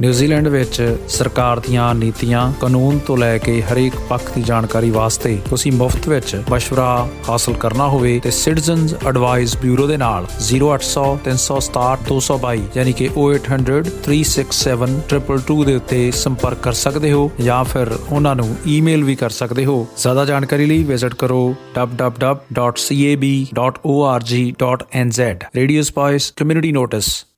New Zealand ਵਿੱਚ ਸਰਕਾਰ ਦੀਆਂ ਨੀਤੀਆਂ, ਕਾਨੂੰਨ ਤੋਂ ਲੈ ਕੇ ਹਰੇਕ ਪੱਖ ਦੀ ਜਾਣਕਾਰੀ ਵਾਸਤੇ ਤੁਸੀਂ ਮੁਫਤ ਵਿੱਚ ਮਸ਼ਵਰਾ ਹਾਸਲ ਕਰਨਾ ਹੋਵੇ ਤੇ ਸਿਟੀਜ਼ਨਜ਼ ਐਡਵਾਈਸ ਬਿਊਰੋ ਦੇ ਨਾਲ 0800 367 222 ਯਾਨੀ ਕਿ 0800 367 222 ਦੇ ਉੱਤੇ ਸੰਪਰਕ ਕਰ ਸਕਦੇ ਹੋ ਜਾਂ ਫਿਰ ਉਹਨਾਂ ਨੂੰ ਈਮੇਲ ਵੀ ਕਰ ਸਕਦੇ ਹੋ। ਜ਼ਿਆਦਾ ਜਾਣਕਾਰੀ ਲਈ ਵਿਜ਼ਿਟ ਕਰੋ www.cab.org.nz। Radio spice community notice.